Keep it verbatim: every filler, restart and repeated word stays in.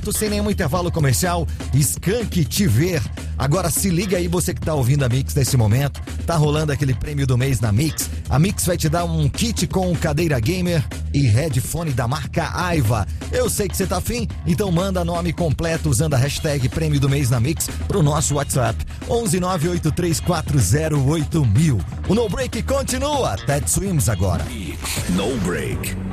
direto, sem nenhum intervalo comercial, Skank Te Ver. Agora se liga aí, você que tá ouvindo a Mix nesse momento, tá rolando aquele prêmio do mês na Mix. A Mix vai te dar um kit com cadeira gamer e headphone da marca Aiva. Eu sei que você tá afim, então manda nome completo usando a hashtag prêmio do mês na Mix pro nosso WhatsApp onze nove oito três quatro zero oito mil. O No Break continua, Ted Swims agora. No Break.